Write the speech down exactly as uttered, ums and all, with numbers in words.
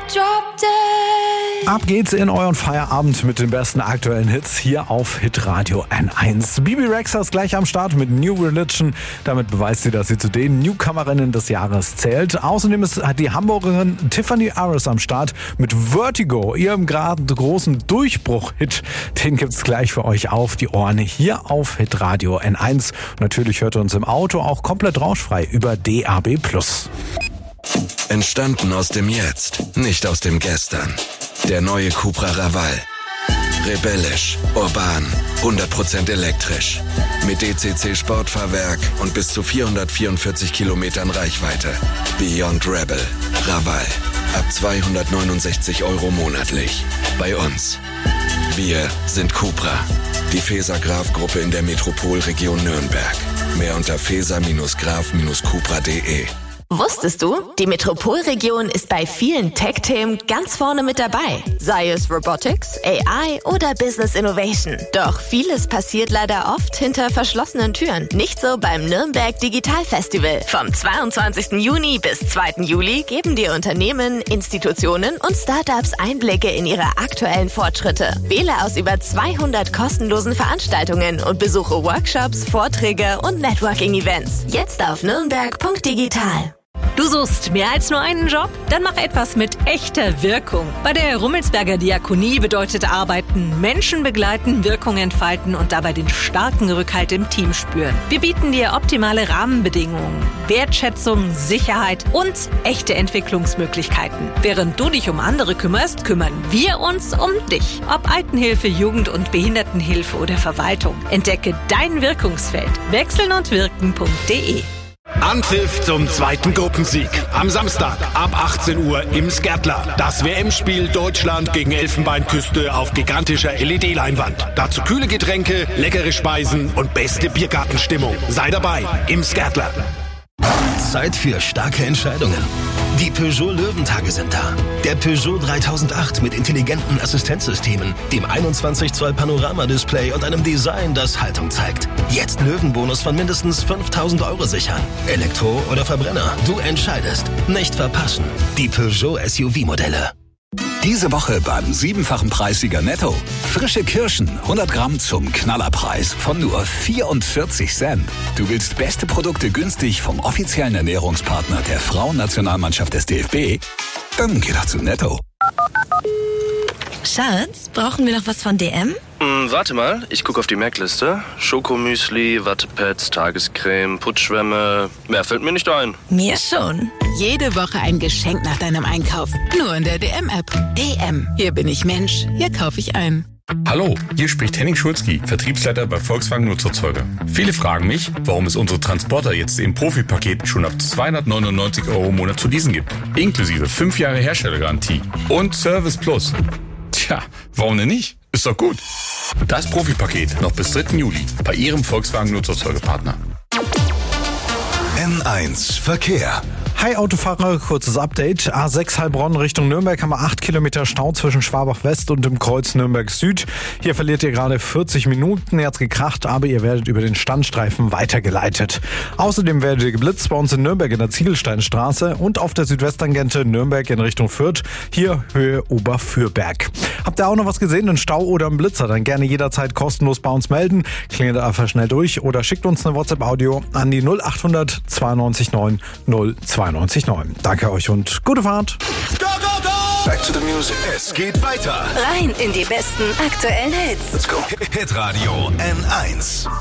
Ab geht's in euren Feierabend mit den besten aktuellen Hits hier auf Hitradio N eins. Bibi Rexha ist gleich am Start mit New Religion. Damit beweist sie, dass sie zu den Newcomerinnen des Jahres zählt. Außerdem ist die Hamburgerin Tiffany Aris am Start mit Vertigo, ihrem gerade großen Durchbruch-Hit. Den gibt's gleich für euch auf die Ohren hier auf Hitradio N eins. Und natürlich hört ihr uns im Auto auch komplett rauschfrei über D A B plus. Entstanden aus dem Jetzt, nicht aus dem Gestern. Der neue Cupra Raval. Rebellisch, urban, hundert Prozent elektrisch. Mit D C C-Sportfahrwerk und bis zu vierhundertvierundvierzig Kilometern Reichweite. Beyond Rebel. Raval. Ab zweihundertneunundsechzig Euro monatlich. Bei uns. Wir sind Cupra. Die Feser-Graf-Gruppe in der Metropolregion Nürnberg. Mehr unter feser Graf Cupra punkt de. Wusstest du, die Metropolregion ist bei vielen Tech-Themen ganz vorne mit dabei. Sei es Robotics, A I oder Business Innovation. Doch vieles passiert leider oft hinter verschlossenen Türen. Nicht so beim Nürnberg Digital Festival. Vom zweiundzwanzigsten Juni bis zweiten Juli geben dir Unternehmen, Institutionen und Startups Einblicke in ihre aktuellen Fortschritte. Wähle aus über zweihundert kostenlosen Veranstaltungen und besuche Workshops, Vorträge und Networking-Events. Jetzt auf nürnberg punkt digital. Du suchst mehr als nur einen Job? Dann mach etwas mit echter Wirkung. Bei der Rummelsberger Diakonie bedeutet Arbeiten, Menschen begleiten, Wirkung entfalten und dabei den starken Rückhalt im Team spüren. Wir bieten dir optimale Rahmenbedingungen, Wertschätzung, Sicherheit und echte Entwicklungsmöglichkeiten. Während du dich um andere kümmerst, kümmern wir uns um dich. Ob Altenhilfe, Jugend- und Behindertenhilfe oder Verwaltung. Entdecke dein Wirkungsfeld. wechseln und wirken punkt de. Anpfiff zum zweiten Gruppensieg. Am Samstag ab achtzehn Uhr im Skärtler. Das W M-Spiel Deutschland gegen Elfenbeinküste auf gigantischer L E D-Leinwand. Dazu kühle Getränke, leckere Speisen und beste Biergartenstimmung. Sei dabei im Skärtler. Zeit für starke Entscheidungen. Die Peugeot Löwentage sind da. Der Peugeot dreitausendacht mit intelligenten Assistenzsystemen, dem einundzwanzig Zoll Panoramadisplay und einem Design, das Haltung zeigt. Jetzt Löwenbonus von mindestens fünftausend Euro sichern. Elektro oder Verbrenner, du entscheidest. Nicht verpassen. Die Peugeot S U V-Modelle. Diese Woche beim siebenfachen Preissieger Netto. Frische Kirschen, hundert Gramm zum Knallerpreis von nur vierundvierzig Cent. Du willst beste Produkte günstig vom offiziellen Ernährungspartner der Frauennationalmannschaft des D F B? Dann geh doch zu Netto. Schatz, brauchen wir noch was von D M? Hm, warte mal, ich gucke auf die Merkliste. Schokomüsli, Wattepads, Tagescreme, Putzschwämme. Mehr fällt mir nicht ein. Mir schon. Jede Woche ein Geschenk nach deinem Einkauf. Nur in der D M-App. D M. Hier bin ich Mensch. Hier kaufe ich ein. Hallo, hier spricht Henning Schulzki, Vertriebsleiter bei Volkswagen Nutzerzeuger. Viele fragen mich, warum es unsere Transporter jetzt im Profipaket schon ab zweihundertneunundneunzig Euro im Monat zu leasen gibt. Inklusive fünf Jahre Herstellergarantie und Service Plus. Tja, warum denn nicht? Ist doch gut. Das Profipaket noch bis dritten Juli bei Ihrem Volkswagen Nutzerzeugerpartner. N eins Verkehr. Hi Autofahrer, kurzes Update. A sechs Heilbronn Richtung Nürnberg haben wir acht Kilometer Stau zwischen Schwabach West und dem Kreuz Nürnberg Süd. Hier verliert ihr gerade vierzig Minuten, jetzt gekracht, aber ihr werdet über den Standstreifen weitergeleitet. Außerdem werdet ihr geblitzt bei uns in Nürnberg in der Ziegelsteinstraße und auf der Südwesttangente Nürnberg in Richtung Fürth, hier Höhe Oberfürberg. Habt ihr auch noch was gesehen, einen Stau oder einen Blitzer, dann gerne jederzeit kostenlos bei uns melden. Klingelt einfach schnell durch oder schickt uns eine WhatsApp-Audio an die null achthundert zweiundneunzig neun null zweiundneunzig neun. Danke euch und gute Fahrt. Go, go, go! Back to the music. Es geht weiter. Rein in die besten aktuellen Hits. Let's go. Hitradio N eins.